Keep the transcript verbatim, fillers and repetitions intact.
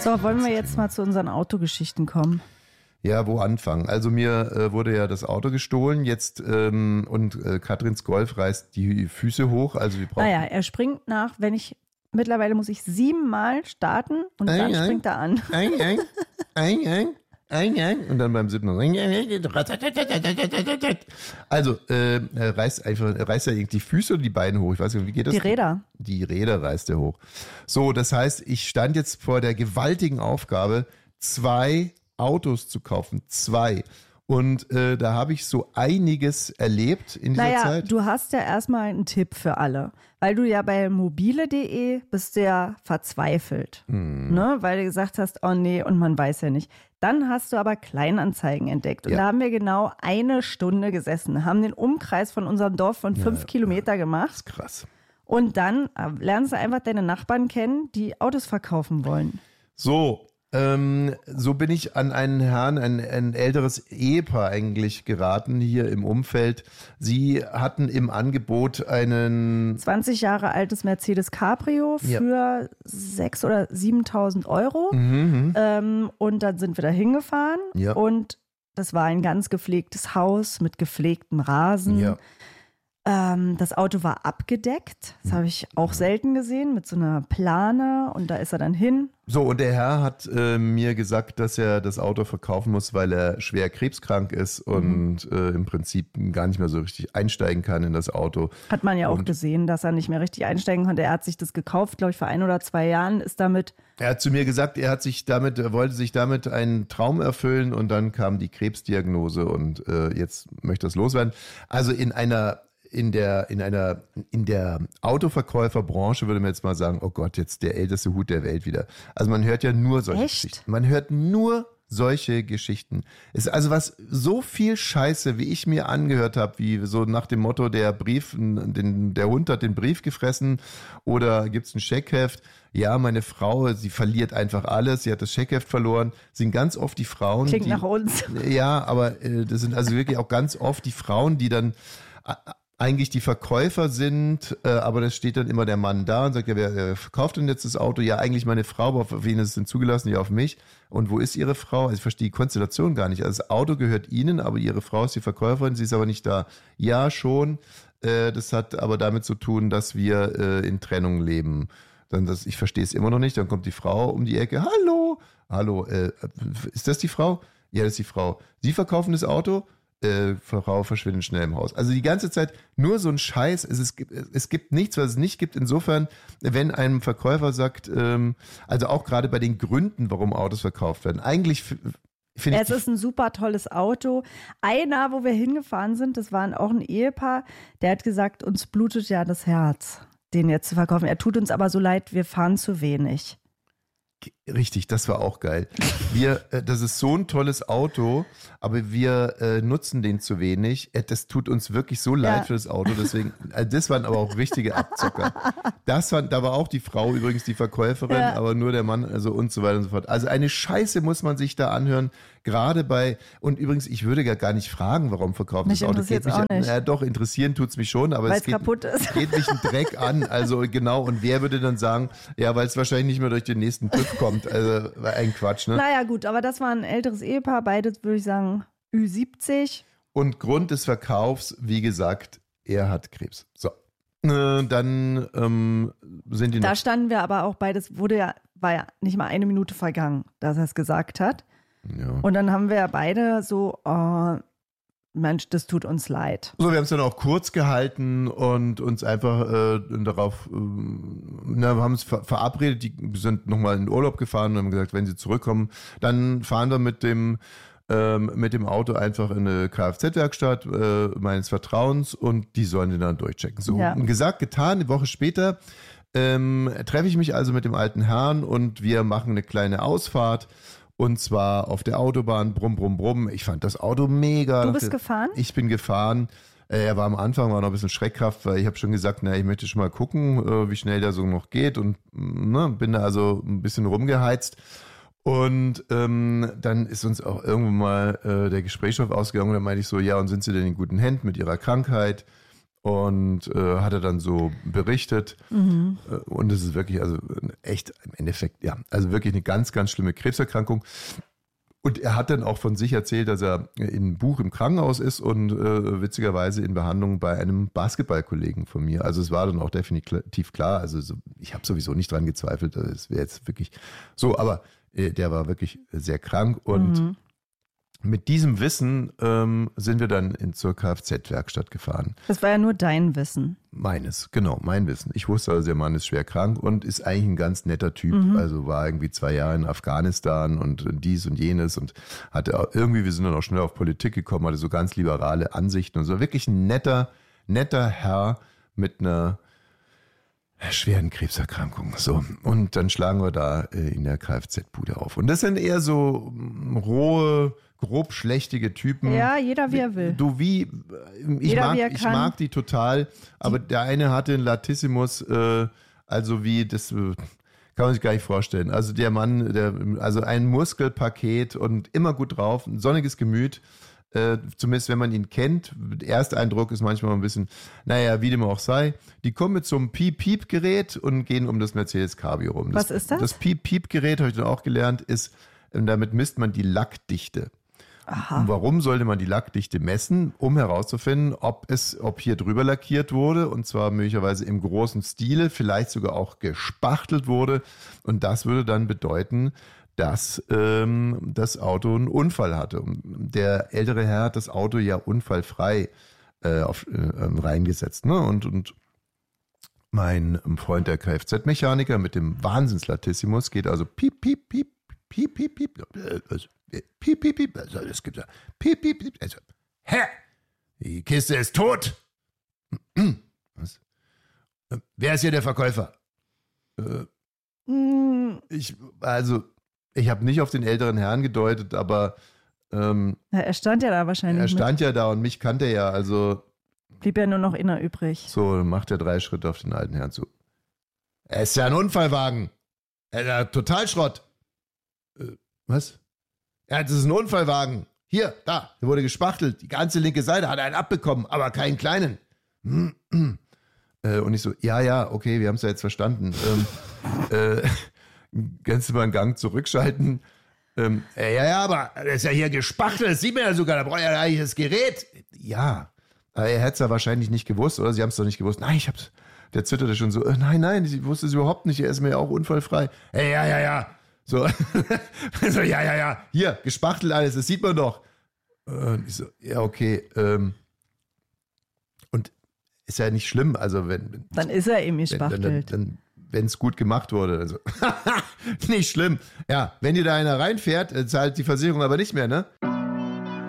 So, wollen wir jetzt mal zu unseren Autogeschichten kommen? Ja, wo anfangen? Also mir äh, wurde ja das Auto gestohlen jetzt ähm, und äh, Katrins Golf reißt die Füße hoch. Also wir brauchen. Naja, er springt nach, wenn ich, mittlerweile muss ich siebenmal starten und ein, dann ein, springt er an. Ein, ein, ein, ein, ein, ein und dann beim siebten. Also äh, er reißt einfach, er reißt ja die Füße oder die Beine hoch. Ich weiß nicht, wie geht das? Die Räder. Die Räder reißt er hoch. So, das heißt, ich stand jetzt vor der gewaltigen Aufgabe, zwei Autos zu kaufen. Zwei. Und äh, da habe ich so einiges erlebt in dieser naja, Zeit. Du hast ja erstmal einen Tipp für alle. Weil du ja bei mobile punkt de bist du ja verzweifelt. Hm. Ne? Weil du gesagt hast, oh nee, und man weiß ja nicht. Dann hast du aber Kleinanzeigen entdeckt. Und ja. da haben wir genau eine Stunde gesessen, haben den Umkreis von unserem Dorf von fünf ja, Kilometer gemacht. Das ist krass. Und dann lernst du einfach deine Nachbarn kennen, die Autos verkaufen wollen. So, ähm, so bin ich an einen Herrn, ein, ein älteres Ehepaar eigentlich geraten hier im Umfeld. Sie hatten im Angebot einen zwanzig Jahre altes Mercedes Cabrio für ja. sechstausend oder siebentausend Euro. Mhm, ähm, und dann sind wir da hingefahren ja. und das war ein ganz gepflegtes Haus mit gepflegtem Rasen. Ja. Ähm, das Auto war abgedeckt, das habe ich auch selten gesehen, mit so einer Plane und da ist er dann hin. So, und der Herr hat äh, mir gesagt, dass er das Auto verkaufen muss, weil er schwer krebskrank ist und mhm. äh, im Prinzip gar nicht mehr so richtig einsteigen kann in das Auto. Hat man ja auch und gesehen, dass er nicht mehr richtig einsteigen konnte. Er hat sich das gekauft, glaube ich, vor ein oder zwei Jahren, ist damit... Er hat zu mir gesagt, er hat sich damit, er wollte sich damit einen Traum erfüllen und dann kam die Krebsdiagnose und äh, jetzt möchte er es loswerden. Also in einer... In der, in einer, in der Autoverkäuferbranche würde man jetzt mal sagen, oh Gott, jetzt der älteste Hut der Welt wieder. Also man hört ja nur solche Echt? Geschichten. Man hört nur solche Geschichten. Es ist also was so viel Scheiße, wie ich mir angehört habe, wie so nach dem Motto, der Brief, den, der Hund hat den Brief gefressen oder gibt's ein Scheckheft. Ja, meine Frau, sie verliert einfach alles, sie hat das Scheckheft verloren, sind ganz oft die Frauen. Klingt die, nach uns. Ja, aber äh, das sind also wirklich auch ganz oft die Frauen, die dann äh, eigentlich die Verkäufer sind, äh, aber das steht dann immer der Mann da und sagt, ja, wer äh, verkauft denn jetzt das Auto? Ja, eigentlich meine Frau, aber auf wen ist es denn zugelassen? Ja, auf mich. Und wo ist ihre Frau? Also ich verstehe die Konstellation gar nicht. Also das Auto gehört ihnen, aber ihre Frau ist die Verkäuferin, sie ist aber nicht da. Ja, schon. Äh, das hat aber damit zu tun, dass wir äh, in Trennung leben. Dann das, ich verstehe es immer noch nicht. Dann kommt die Frau um die Ecke. Hallo, hallo, äh, ist das die Frau? Ja, das ist die Frau. Sie verkaufen das Auto? Äh, Frau verschwindet schnell im Haus. Also die ganze Zeit nur so ein Scheiß. Es, es, gibt, es gibt nichts, was es nicht gibt. Insofern, wenn ein Verkäufer sagt, ähm, also auch gerade bei den Gründen, warum Autos verkauft werden, eigentlich finde ich... Es ist ein super tolles Auto. Einer, wo wir hingefahren sind, das war auch ein Ehepaar, der hat gesagt, uns blutet ja das Herz, den jetzt zu verkaufen. Er tut uns aber so leid, wir fahren zu wenig. Richtig, das war auch geil. Wir, äh, das ist so ein tolles Auto, aber wir äh, nutzen den zu wenig. Äh, das tut uns wirklich so leid ja. für das Auto. Deswegen, äh, das waren aber auch richtige Abzocker. Das waren, da war auch die Frau übrigens die Verkäuferin, ja. aber nur der Mann, also und so weiter und so fort. Also eine Scheiße muss man sich da anhören. Gerade bei, und übrigens, ich würde ja gar nicht fragen, warum verkaufen mich das Auto. Geht mich, auch nicht. Ja, doch, interessieren tut's mich schon, aber weil es geht, kaputt ist. geht mich ein Dreck an. Also genau, und wer würde dann sagen, ja, weil es wahrscheinlich nicht mehr durch den nächsten TÜV kommt. Also ein Quatsch, ne? Naja, gut, aber das war ein älteres Ehepaar, beides würde ich sagen Ü siebzig. Und Grund des Verkaufs, wie gesagt, er hat Krebs. So. Äh, dann ähm, sind die noch. Da standen wir aber auch beides, wurde ja, war ja nicht mal eine Minute vergangen, dass er es gesagt hat. Ja. Und dann haben wir ja beide so, oh, Mensch, das tut uns leid. So, wir haben es dann auch kurz gehalten und uns einfach äh, darauf, äh, na, wir haben uns ver- verabredet, die sind nochmal in den Urlaub gefahren und haben gesagt, wenn sie zurückkommen, dann fahren wir mit dem ähm, mit dem Auto einfach in eine Kfz-Werkstatt äh, meines Vertrauens und die sollen den dann durchchecken. So, ja. gesagt, getan, eine Woche später ähm, treffe ich mich also mit dem alten Herrn und wir machen eine kleine Ausfahrt. Und zwar auf der Autobahn, brumm, brumm, brumm. Ich fand das Auto mega. Du bist gefahren? Ich bin gefahren. Er war am Anfang war noch ein bisschen Schreckhaft, weil ich habe schon gesagt, na, ich möchte schon mal gucken, wie schnell der so noch geht. Und ne, bin da also ein bisschen rumgeheizt. Und ähm, dann ist uns auch irgendwann mal äh, der Gesprächsstoff ausgegangen. Und dann meinte ich so, ja, und sind Sie denn in guten Händen mit Ihrer Krankheit? Und äh, hat er dann so berichtet. Mhm. Äh, und es ist wirklich, also echt im Endeffekt, ja, also wirklich eine ganz, ganz schlimme Krebserkrankung. Und er hat dann auch von sich erzählt, dass er in Buch im Krankenhaus ist und äh, witzigerweise in Behandlung bei einem Basketballkollegen von mir. Also es war dann auch definitiv klar. Also so, ich habe sowieso nicht dran gezweifelt. Also es wäre jetzt wirklich so, aber äh, der war wirklich sehr krank. Und Mhm. mit diesem Wissen ähm, sind wir dann in zur Kfz-Werkstatt gefahren. Das war ja nur dein Wissen. Meines, genau, mein Wissen. Ich wusste also, der Mann ist schwer krank und ist eigentlich ein ganz netter Typ. Mhm. Also war irgendwie zwei Jahre in Afghanistan und dies und jenes und hatte auch, irgendwie, wir sind dann auch schnell auf Politik gekommen, hatte so ganz liberale Ansichten und so. Wirklich ein netter, netter Herr mit einer schweren Krebserkrankung. So. Und dann schlagen wir da äh, in der Kfz-Bude auf. Und das sind eher so mm, rohe, grob schlechtige Typen. Ja, jeder wie er will. Du wie, ich, Jeder, mag, wie er ich kann. mag die total, aber der eine hatte einen Latissimus, äh, also wie, das äh, kann man sich gar nicht vorstellen. Also der Mann, der, also ein Muskelpaket und immer gut drauf, ein sonniges Gemüt. Äh, zumindest wenn man ihn kennt. Der erste Eindruck ist manchmal ein bisschen, naja, wie dem auch sei. Die kommen mit so einem Piep-Piep-Gerät und gehen um das Mercedes Cabrio rum. Das, Was ist das? Das Piep-Piep-Gerät, habe ich dann auch gelernt, ist, damit misst man die Lackdichte. Aha. Und warum sollte man die Lackdichte messen? Um herauszufinden, ob es, ob hier drüber lackiert wurde, und zwar möglicherweise im großen Stile, vielleicht sogar auch gespachtelt wurde. Und das würde dann bedeuten, dass ähm, das Auto einen Unfall hatte. Und der ältere Herr hat das Auto ja unfallfrei äh, auf, äh, reingesetzt. Ne? Und, und mein Freund, der Kfz-Mechaniker mit dem Wahnsinns-Latissimus, geht also piep, piep, piep, piep, piep, piep, also, piep, piep, piep, also es gibt ja piep, piep, piep, also, hä? Die Kiste ist tot. Was? Wer ist hier der Verkäufer? Äh, Mm, ich, also, ich habe nicht auf den älteren Herrn gedeutet, aber ähm, ja, er stand ja da wahrscheinlich. er stand ja da und mich kannte er ja, also mit. Blieb ja nur noch inner übrig. so macht er drei Schritte auf den alten Herrn zu. Er ist ja ein Unfallwagen. Er ist ja total Schrott. Äh, was? Ja, das ist ein Unfallwagen. Hier, da, der wurde gespachtelt. Die ganze linke Seite hat er einen abbekommen, aber keinen kleinen. Äh, und ich so, ja, ja, okay, wir haben es ja jetzt verstanden. Ähm, äh, kannst du mal einen Gang zurückschalten? Ähm, äh, ja, ja, aber das ist ja hier gespachtelt, das sieht man ja sogar, da braucht er ja eigentlich das Gerät. Ja, aber er hätte es ja wahrscheinlich nicht gewusst, oder? Sie haben es doch nicht gewusst. Nein, ich hab's. Der zitterte schon so, äh, nein, nein, ich wusste es überhaupt nicht, er ist mir ja auch unfallfrei. Hey, ja, ja, ja. So, so, ja, ja, ja, hier, gespachtelt alles, das sieht man doch. Und ich so, ja, okay. Ähm, und ist ja nicht schlimm, also wenn... Dann ist er eben gespachtelt. Dann, dann, dann, wenn es gut gemacht wurde. Also, nicht schlimm. Ja, wenn dir da einer reinfährt, zahlt die Versicherung aber nicht mehr, ne?